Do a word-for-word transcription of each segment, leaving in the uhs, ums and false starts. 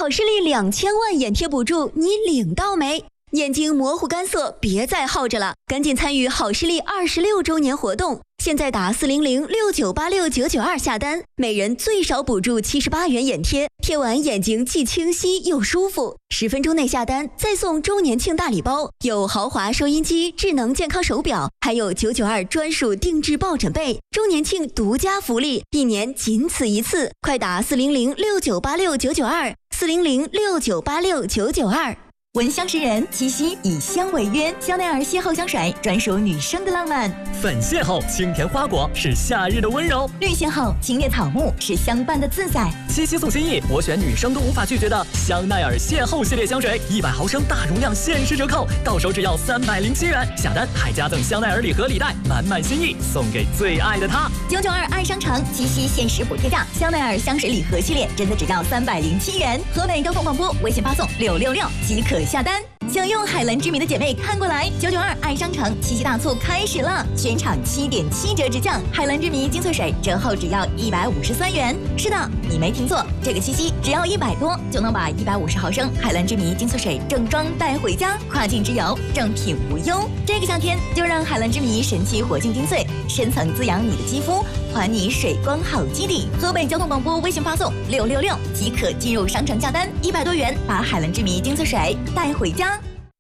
好视力两千万眼贴补助，你领到没？眼睛模糊干涩，别再耗着了，赶紧参与好视力二十六周年活动！现在打四零零六九八六九九二下单，每人最少补助七十八元眼贴，贴完眼睛既清晰又舒服。十分钟内下单，再送周年庆大礼包，有豪华收音机、智能健康手表，还有九九二专属定制抱枕被。周年庆独家福利，一年仅此一次，快打四零零六九八六九九二，四零零六九八六九九二。 闻香识人，七夕以香为约，香奈儿邂逅香水专属女生的浪漫。 粉邂逅清甜花果是夏日的温柔， 绿邂逅青叶草木是相伴的自在。 七夕送心意，我选女生都无法拒绝的香奈儿邂逅系列香水，一百毫升大容量限时折扣，到手只要三百零七元，下单还加赠香奈儿礼盒礼袋，满满心意送给最爱的他。 九九二爱商城七夕限时补贴价，香奈儿香水礼盒系列真的只要三百零七元。河北交通广播微信发送六六六即可下单。想用海蓝之谜的姐妹看过来，九九二爱商城七夕大促开始了，全场七点七折直降，海蓝之谜精粹水折后只要一百五十三元。是的，你没听错，这个七夕只要一百多就能把一百五十毫升海蓝之谜精粹水正装带回家，跨境之游正品无忧。这个夏天就让海蓝之谜神奇活性精粹深层滋养你的肌肤，还你水光好基底。河北交通广播微信发送六六六即可进入商城下单，一百多元把海蓝之谜精粹水带回家。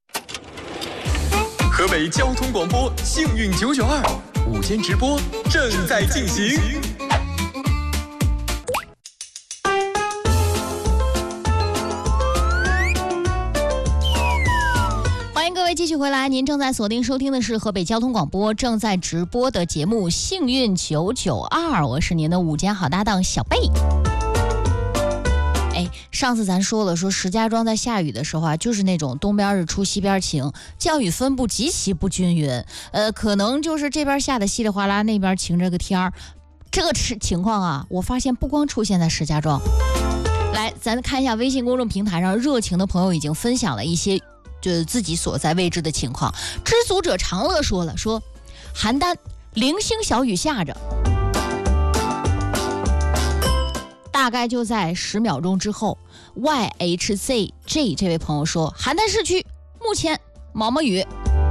河北交通广播幸运九九二午间直播正在进行。 欢迎各位继续回来，您正在锁定收听的是河北交通广播正在直播的节目幸运九九二，我是您的午间好搭档小贝。哎，上次咱说了，说石家庄在下雨的时候啊，就是那种东边日出西边晴，降雨分布极其不均匀。呃，可能就是这边下的稀里哗啦，那边晴着个天儿。这个情况啊，我发现不光出现在石家庄。来，咱看一下微信公众平台上热情的朋友已经分享了一些就是自己所在位置的情况。知足者常乐说了，说邯郸零星小雨下着。大概就在十秒钟之后 ，Y H Z J 这位朋友说，邯郸市区目前毛毛雨，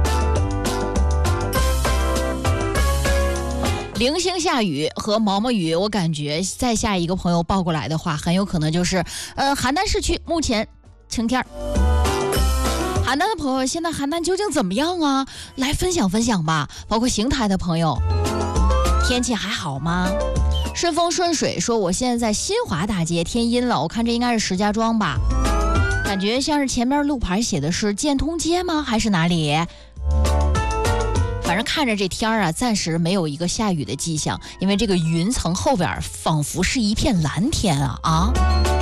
零星下雨和毛毛雨，我感觉再下一个朋友报过来的话，很有可能就是呃邯郸市区目前晴天。邯郸的朋友，现在邯郸究竟怎么样啊？来分享分享吧，包括邢台的朋友，天气还好吗？顺风顺水说，我现在在新华大街，天阴了，我看这应该是石家庄吧，感觉像是前面路牌写的是建通街吗？还是哪里？反正看着这天啊，暂时没有一个下雨的迹象，因为这个云层后边仿佛是一片蓝天啊啊！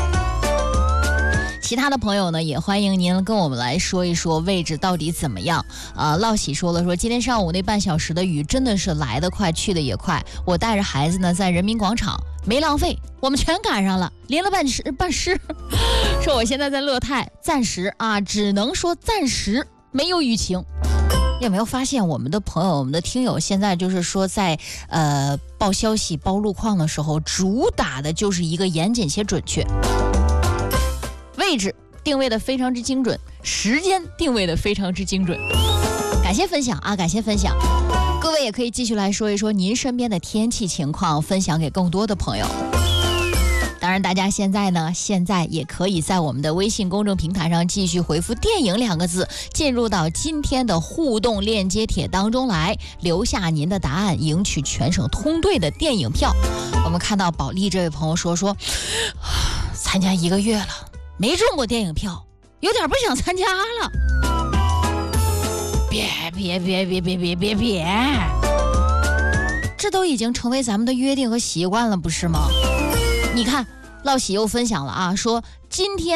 其他的朋友呢，也欢迎您跟我们来说一说位置到底怎么样啊、呃？烙喜说了，说今天上午那半小时的雨真的是来得快去得也快，我带着孩子呢在人民广场没浪费，我们全赶上了，淋了半湿半湿。说我现在在乐泰，暂时啊，只能说暂时没有雨情。有没有发现我们的朋友我们的听友现在就是说在呃报消息报路况的时候，主打的就是一个严谨且准确，位置定位的非常之精准，时间定位的非常之精准。感谢分享啊，感谢分享。各位也可以继续来说一说您身边的天气情况，分享给更多的朋友。当然大家现在呢现在也可以在我们的微信公众平台上继续回复电影两个字，进入到今天的互动链接帖当中来，留下您的答案，赢取全省通兑的电影票。我们看到保利这位朋友说说参加一个月了没中过电影票，有点不想参加了。别别别别别别别别，这都已经成为咱们的约定和习惯了，不是吗？你看，烙喜又分享了啊，说今天